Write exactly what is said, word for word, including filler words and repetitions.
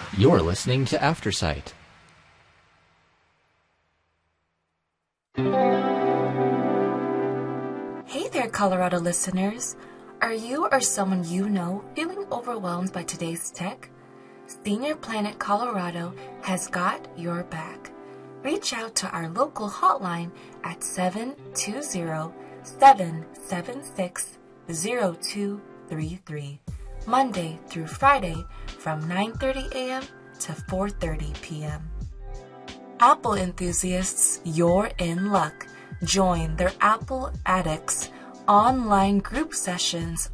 You're listening to Aftersight. Hey there, Colorado listeners. Are you or someone you know feeling overwhelmed by today's tech? Senior Planet Colorado has got your back. Reach out to our local hotline at seven two zero, seven seven six, zero two three three, Monday through Friday from nine thirty a.m. to four thirty p.m. Apple enthusiasts, you're in luck. Join their Apple Addicts online group sessions